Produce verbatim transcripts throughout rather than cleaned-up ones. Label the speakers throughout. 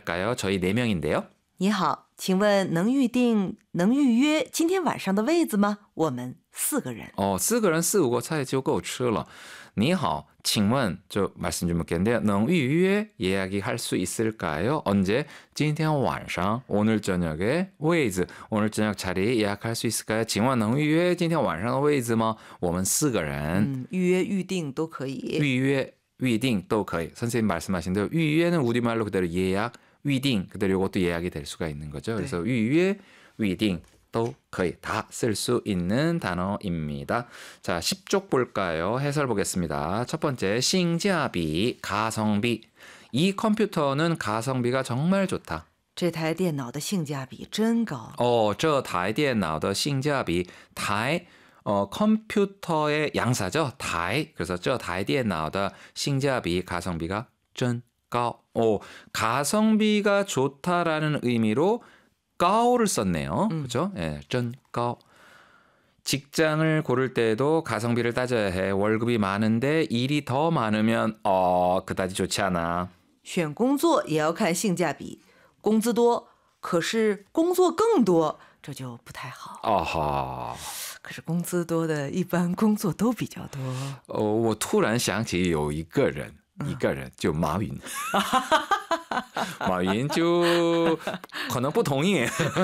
Speaker 1: 할까요? 저희 네 명인데요.
Speaker 2: 你好，请问能预定能预约今天晚上的位子吗？我们四个人。
Speaker 1: 어, 四个人四五个菜就够吃了. 你好, 请问, 저 말씀 좀 묻겠는데요. 能预约 예약이 할 수 있을까요? 언제? 今天晚上, 오늘 저녁에 位子, 오늘 저녁 자리 예약할 수 있을까요? 请问能预约今天晚上的位子吗? 我们四个人.
Speaker 2: 음, 预约预定都可以.
Speaker 1: 预约预定都可以. 선생님 말씀하신 대로预约는 우리말로 그대로 예약, 预定 그대로 이것도 예약이 될 수가 있는 거죠. 그래서 预约, 预定 또 거의 다 쓸 수 있는 단어입니다. 자, 십 쪽 볼까요? 해설 보겠습니다. 첫 번째, 性价比, 가성비. 이 컴퓨터는 가성비가 정말 좋다.
Speaker 2: 这台电脑的性价比真高.
Speaker 1: 어, 这台电脑的性价比, 台, 어, 컴퓨터의 양사죠. 台. 그래서 这台电脑的性价比, 가성비가 真高. 오, 가성비가 좋다라는 의미로 가오를 썼네요. 음. 그렇죠? 예, 真高. 직장을 고를 때도 가성비를 따져야 해. 월급이 많은데 일이 더 많으면 어, 그다지 좋지 않아.
Speaker 2: 选工作也要看性价比，工资多，可是工作更多，这就不太好。
Speaker 1: 아하.
Speaker 2: 可是工资多的一般工作都比较多。
Speaker 1: 어, 我突然想起有一个人，一个人就马云。马云就可能不同意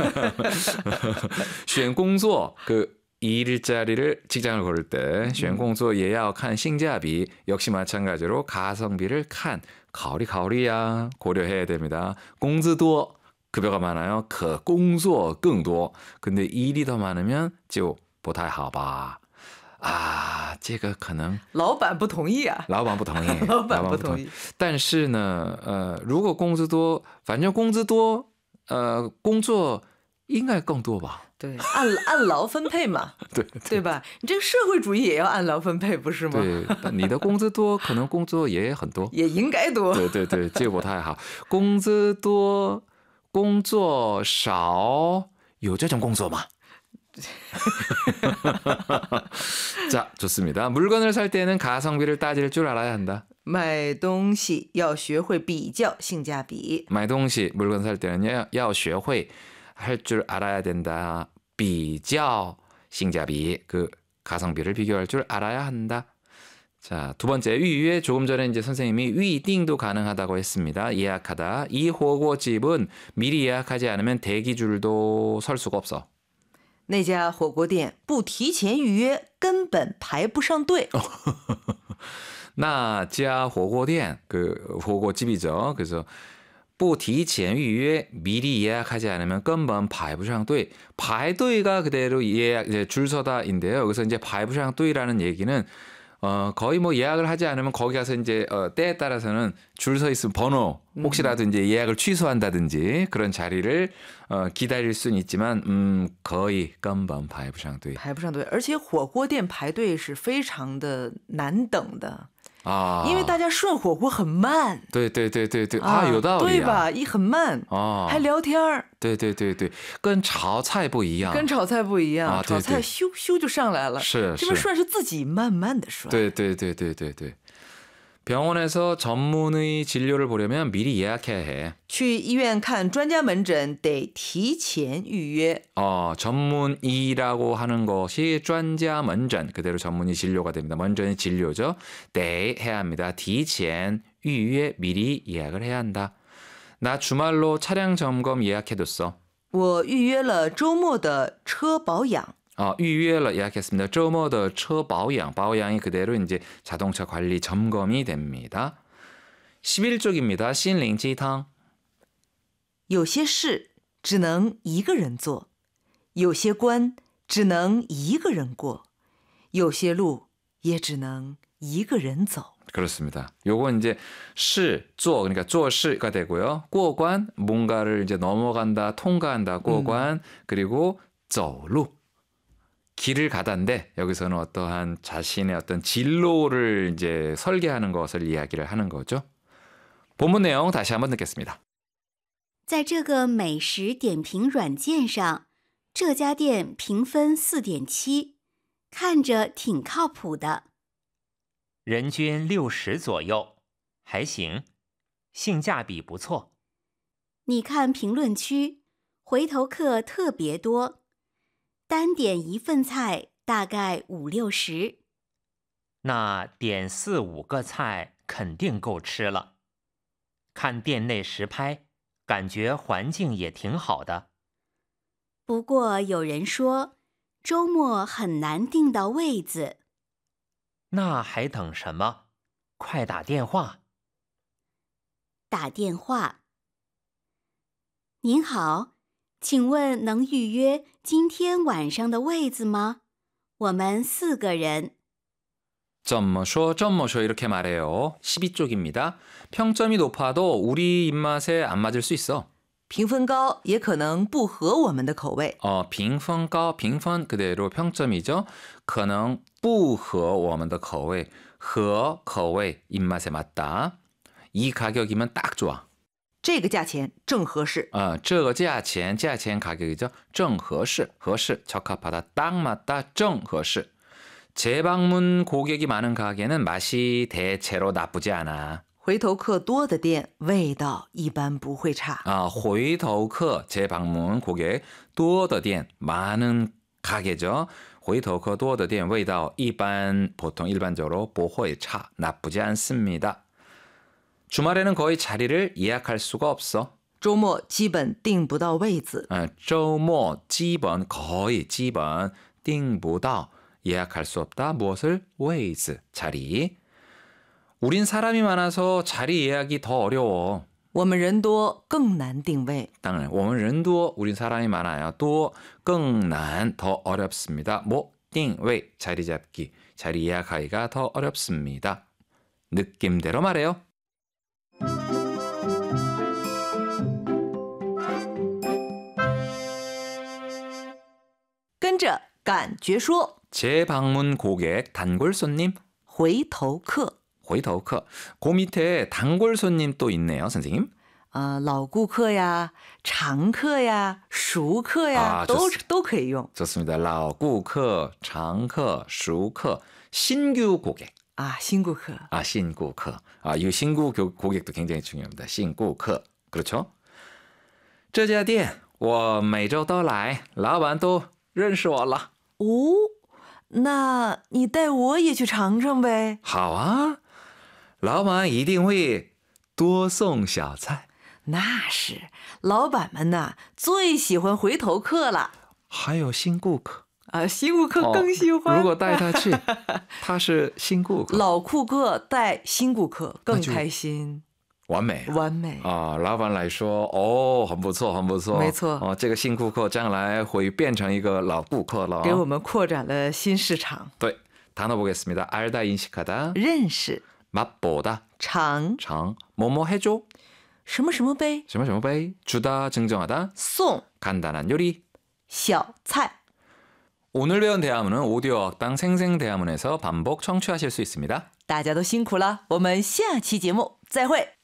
Speaker 1: 选工作그 일자리를 직장을 고를 때 选工作也要看性价比 역시 마찬가지로 가성비를 칸 가오리 가오리야 고려해야 됩니다. 工资多 급여가 많아요. 可工作更多 근데 일이 더 많으면就不太好吧. 아, 这个可能
Speaker 2: 老板不同意啊。
Speaker 1: 老板不同意，
Speaker 2: 老板不同意。
Speaker 1: 但是呢，呃，如果工资多，反正工资多，呃，工作应该更多吧？
Speaker 2: 对，按按劳分配嘛，
Speaker 1: 对
Speaker 2: 对吧？你这个社会主义也要按劳分配，不是吗？
Speaker 1: 对，你的工资多，可能工作也很多，
Speaker 2: 也应该多。
Speaker 1: 对对对，这个不太好。工资多，工作少，有这种工作吗？ 자, 좋습니다. 물건을 살 때는 가성비를 따질 줄 알아야 한다.
Speaker 2: 买东西要学会比较性价比.
Speaker 1: 买东西 물건 살 때는 要学会 할 줄 알아야 된다. 比较 性价比 그 가성비를 비교할 줄 알아야 한다. 자, 두 번째 위유에 조금 전에 이제 선생님이 위딩도 가능하다고 했습니다. 예약하다. 이 호거집은 미리 예약하지 않으면 대기줄도 설 수가 없어.
Speaker 2: 那家火锅店不提前预约根本排不上队.
Speaker 1: 那家火锅店 그 호거집이죠. 그래서 不提前预约 미리 예약하지 않으면 根本排不上队. 排队가 그대로 예약 줄 서다인데요. 여기서 이제 排不上队라는 얘기는 어, 거의 뭐 예약을 하지 않으면 거기 가서 이제 어, 때에 따라서는 줄 서 있으면 번호 혹시라도 이제 예약을 취소한다든지 그런 자리를 어, 기다릴 수는 있지만 음, 거의 根本排不上队.
Speaker 2: 排不上队，而且火锅店排队是非常的难等的。
Speaker 1: 아,
Speaker 2: 因为大家涮火锅很慢。
Speaker 1: 对对对对对，啊，有道理啊，
Speaker 2: 对吧？一很慢，
Speaker 1: 哦，
Speaker 2: 还聊天儿。
Speaker 1: 对对对对，跟炒菜不一样，
Speaker 2: 跟炒菜不一样，
Speaker 1: 啊、
Speaker 2: 炒菜咻咻就上来了，
Speaker 1: 是
Speaker 2: 这边涮是自己慢慢的涮。
Speaker 1: 对对对对对对。 병원에서 전문의 진료를 보려면 미리 예약해야 해.
Speaker 2: 去医院看专家门诊得提前预约.
Speaker 1: 어, 전문의라고 하는 것이 专家门诊 그대로 전문의 진료가 됩니다. 먼저는 진료죠. 네, 해야 합니다. 提前预约 미리 예약을 해야 한다. 나 주말로 차량 점검 예약해뒀어.
Speaker 2: 我预约了周末的车保养.
Speaker 1: 어, 预约了 예약했습니다. 周末的车保养,保养이 그대로 이제 자동차 관리 점검이 됩니다. 십일 쪽입니다. 心灵鸡汤.
Speaker 2: 有些事只能一个人做，有些关只能一个人过，有些路也只能一个人走.
Speaker 1: 그렇습니다. 요거 이제 事做 그러니까 做事가 되고요. 过关 뭔가를 이제 넘어간다, 통과한다, 过关 음. 그리고 走路 길을 가다인데 여기서는 어떠한 자신의 어떤 진로를 이제 설계하는 것을 이야기를 하는 거죠. 본문 내용 다시 한번 듣겠습니다.
Speaker 3: 在这个美食点评软件上，这家店评分 四点七， 看着挺靠谱的。
Speaker 4: 人均六十左右，还行，性价比不错。
Speaker 3: 你看评论区，回头客特别多，单点一份菜大概五六十。
Speaker 4: 那点四五个菜肯定够吃了。看店内实拍，感觉环境也挺好的。
Speaker 3: 不过有人说，周末很难订到位子。
Speaker 4: 那还等什么？快打电话！
Speaker 3: 打电话。您好，请问能预约今天晚上的位子吗？我们四个人。
Speaker 1: 점머쇼 점머쇼 이렇게 말해요. 십이 쪽입니다. 평점이 높아도 우리 입맛에 안 맞을 수 있어.
Speaker 2: 评分高也可能不合我们的口味。
Speaker 1: 어, 评分高, 评分 그대로 평점이죠. 可能不合我们的口味, 合口味 입맛에 맞다. 이 가격이면 딱 좋아.
Speaker 2: 这个价钱正合适。
Speaker 1: 어, 这个价钱, 价钱 가격이죠. 正合适, 合适, 적합하다, 딱 맞다, 正合适. 재방문 고객이 많은 가게는 맛이 대체로 나쁘지 않아.
Speaker 2: 回头客多的店味道一般不会差。
Speaker 1: 아, 回头客 재방문 고객 多的店 많은 가게죠. 回头客多的店味道一般 보통 일반적으로 不会差 나쁘지 않습니다. 주말에는 거의 자리를 예약할 수가 없어.
Speaker 2: 周末基本订不到位子。
Speaker 1: 아, 周末 基本 거의 基本 订不到 예약할 수 없다. 무엇을? 位子 자리. 우린 사람이 많아서 자리 예약이 더 어려워.
Speaker 2: 我们人多更难定位。
Speaker 1: 当然, 我们人多, 우린 사람이 많아요. 또, 更难, 더 어렵습니다. 뭐, 定位, 자리 잡기, 자리 예약하기가 더 어렵습니다. 느낌대로 말해요.
Speaker 2: 跟着感觉说。
Speaker 1: 재방문 고객, 단골 손님,
Speaker 2: 回头客。
Speaker 1: 回头客. 그 밑에 단골 손님 또 있네요, 선생님.
Speaker 2: 呃，老顾客呀，常客呀，熟客呀，
Speaker 1: 아,
Speaker 2: 都
Speaker 1: 좋습니다.
Speaker 2: 都可以用
Speaker 1: 좋습니다. 老顾客, 常客, 熟客, 신규 고객.
Speaker 2: 啊。新顾客
Speaker 1: 아, 신구客. 아, 이 신구 고- 고객도 굉장히 중요합니다. 신구客. 그렇죠? 这家店我每周都来，老板都认识我了。
Speaker 2: 哦，那你带我也去尝尝呗。
Speaker 1: 好啊，老板一定会多送小菜。
Speaker 2: 那是，老板们呐最喜欢回头客了
Speaker 1: 还有新顾客，
Speaker 2: 啊，新顾客更喜欢。
Speaker 1: 如果带他去，他是新顾客，
Speaker 2: 老顾客带新顾客更
Speaker 1: 那就
Speaker 2: 开心，
Speaker 1: 完美。
Speaker 2: 完美。
Speaker 1: 啊，老板来说，哦，很不错，很不错，
Speaker 2: 没错
Speaker 1: 哦，这个新顾客将来会变成一个老顾客了。
Speaker 2: 给我们扩展了新市场。
Speaker 1: 对，단어 보겠습니다. 알다, 인식하다,
Speaker 2: 认识
Speaker 1: 맛보다,
Speaker 2: 尝
Speaker 1: 장, 뭐뭐 해줘,
Speaker 2: 什么什么杯
Speaker 1: 什么什么杯, 주다, 증정하다,
Speaker 2: 送
Speaker 1: 간단한 요리.
Speaker 2: 小菜。
Speaker 1: 오늘 배운 대화문은 오디오 학당 생생대화문에서 반복 청취하실 수 있습니다.
Speaker 2: 大家都辛苦了，我们下期节目再会。